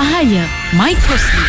Bahaya microsleep.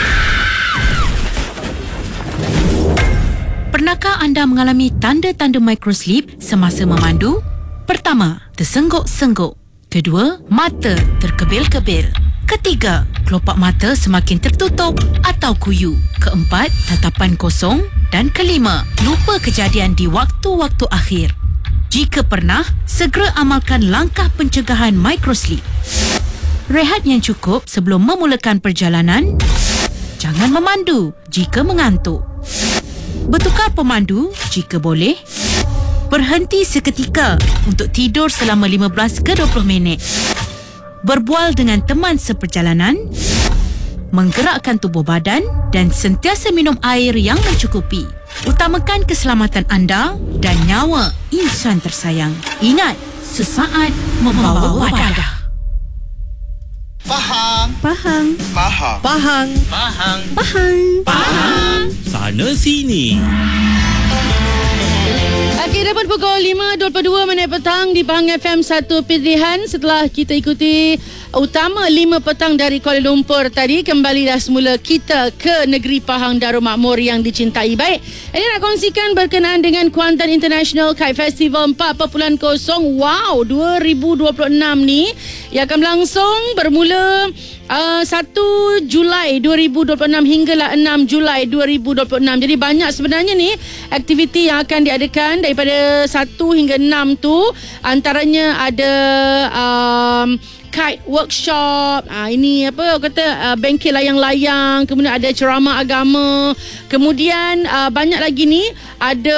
Pernahkah anda mengalami tanda-tanda microsleep semasa memandu? Pertama, tersengguk-sengguk. Kedua, mata terkebil-kebil. Ketiga, kelopak mata semakin tertutup atau kuyu. Keempat, tatapan kosong. Dan kelima, lupa kejadian di waktu-waktu akhir. Jika pernah, segera amalkan langkah pencegahan microsleep. Rehat yang cukup sebelum memulakan perjalanan. Jangan memandu jika mengantuk. Bertukar pemandu jika boleh. Berhenti seketika untuk tidur selama 15 ke 20 minit. Berbual dengan teman seperjalanan. Menggerakkan tubuh badan dan sentiasa minum air yang mencukupi. Utamakan keselamatan anda dan nyawa insan tersayang. Ingat, sesaat membawa wadah. Faham. Faham. Faham. Faham. Faham. Faham. Faham. Sana sini. Okey, dapat pukul 5.22 minit petang di Pahang FM 1 Pilihan. Setelah kita ikuti utama 5 petang dari Kuala Lumpur tadi, kembali dah semula kita ke negeri Pahang Darul Makmur yang dicintai. Baik, ini nak kongsikan berkenaan dengan Kuantan International Kite Festival 4.0. Wow, 2026 ni yang akan berlangsung bermula 1 Julai 2026 hinggalah 6 Julai 2026. Jadi banyak sebenarnya ni aktiviti yang akan diadakan daripada 1 hingga 6 tu. Antaranya ada kite workshop, ini apa kata bengkel layang-layang, kemudian ada ceramah agama, kemudian banyak lagi ni ada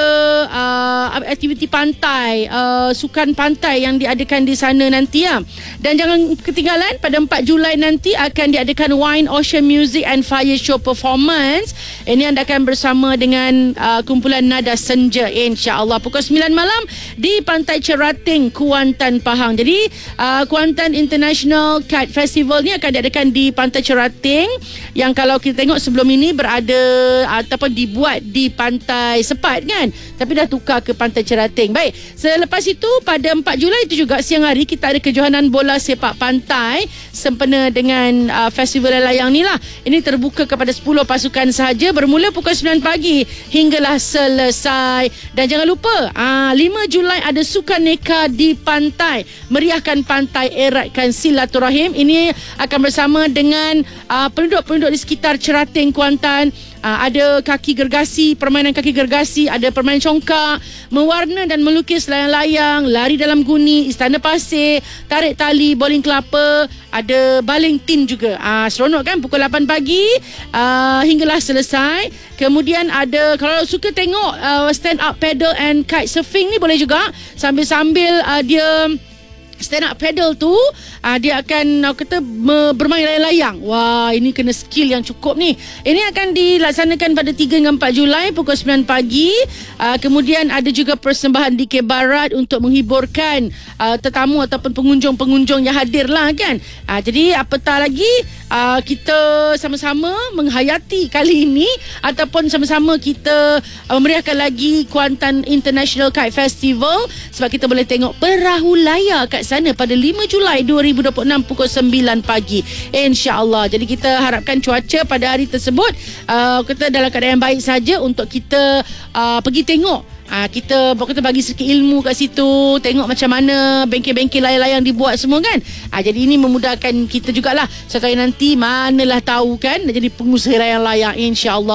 aktiviti pantai, sukan pantai yang diadakan di sana nanti ya. Dan jangan ketinggalan pada 4 Julai nanti akan diadakan Wine Ocean Music and Fire Show Performance. Ini anda akan bersama dengan kumpulan Nada Senja, insya-Allah pukul 9 malam di Pantai Cerating, Kuantan, Pahang. Jadi Kuantan International Kite Festival ni akan diadakan di Pantai Cerating, yang kalau kita tengok sebelum ini berada ataupun dibuat di Pantai Sepat kan, tapi dah tukar ke Pantai Cerating. Baik, selepas itu pada 4 Julai itu juga siang hari kita ada kejohanan bola sepak pantai sempena dengan festival layang ni lah. Ini terbuka kepada 10 pasukan sahaja, bermula pukul 9 pagi hinggalah selesai. Dan jangan lupa 5 Julai ada sukan neka di pantai, meriahkan pantai, eratkan silaturahim. Ini akan bersama dengan penduduk-penduduk di sekitar Cerating, Kuantan. Ada kaki gergasi, permainan kaki gergasi, ada permainan congkak, mewarna dan melukis layang-layang, lari dalam guni, istana pasir, tarik tali, bowling kelapa, ada baling tin juga. Seronok kan, pukul 8 pagi hinggalah selesai. Kemudian ada, kalau suka tengok stand up paddle and kite surfing ni boleh juga, sambil-sambil dia stand up paddle tu dia akan bermain layang-layang. Wah, ini kena skill yang cukup ni. Ini akan dilaksanakan pada 3 hingga 4 Julai pukul 9 pagi. Kemudian ada juga persembahan DK Barat untuk menghiburkan tetamu ataupun pengunjung-pengunjung yang hadir lah kan. Jadi apatah lagi kita sama-sama menghayati kali ini ataupun sama-sama kita memeriahkan lagi Kuantan International Kite Festival, sebab kita boleh tengok perahu layar kat sana pada 5 Julai 2026 pukul 9 pagi, insya-Allah. Jadi kita harapkan cuaca pada hari tersebut kita dalam keadaan yang baik saja untuk kita pergi tengok. Kita bagi sedikit ilmu kat situ, tengok macam mana bengkel-bengkel layang-layang dibuat semua kan. Jadi ini memudahkan kita jugalah. Suatu hari nanti manalah tahu kan nak jadi pengusaha layang-layang, insya-Allah.